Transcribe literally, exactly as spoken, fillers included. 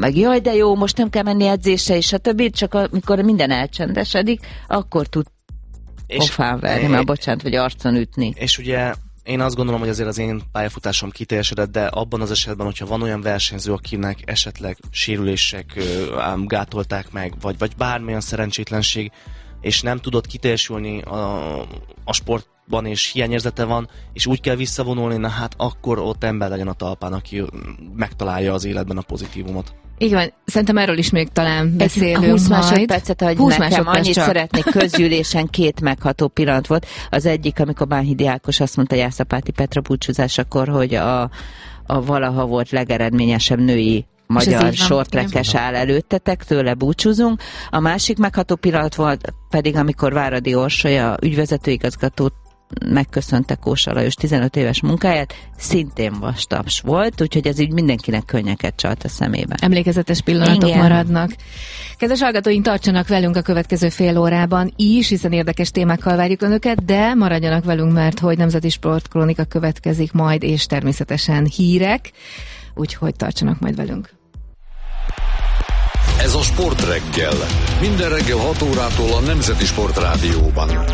meg jaj, de jó, most nem kell menni edzésre, és a többi, csak amikor minden elcsendesedik, akkor tud pofán verni, már bocsánat, vagy arcon ütni. És ugye én azt gondolom, hogy azért az én pályafutásom kiteljesedett, de abban az esetben, hogyha van olyan versenyző, akinek esetleg sérülések ám gátolták meg, vagy, vagy bármilyen szerencsétlenség, és nem tudott kiteljesülni a, a sportban, és hiányérzete van, és úgy kell visszavonulni, na hát akkor ott ember legyen a talpán, aki megtalálja az életben a pozitívumot. Így van, szerintem erről is még talán beszélünk húsz majd. másodpercet, hogy húsz nekem annyit csak. szeretnék, közgyűlésen két megható pillanat volt. Az egyik, amikor Bánhidi Ákos azt mondta Jászapáti Petra búcsúzásakor, hogy a, a valaha volt legeredményesebb női magyar sortrekkes áll előttetek, tőle búcsúzunk. A másik megható pillanat volt pedig, amikor Váradi Orsolya ügyvezetőigazgatót megköszönte Kósa Lajos tizenöt éves munkáját, szintén vastaps volt, úgyhogy ez így mindenkinek könnyeket csalt a szemébe. Emlékezetes pillanatok Igen. maradnak. Kedves hallgatóink, tartsanak velünk a következő fél órában is, hiszen érdekes témákkal várjuk Önöket, de maradjanak velünk, mert hogy Nemzeti Sportkrónika következik majd, és természetesen hírek, úgyhogy tartsanak majd velünk. Ez a Sportreggel. Minden reggel hat órától a Nemzeti Sportrádióban.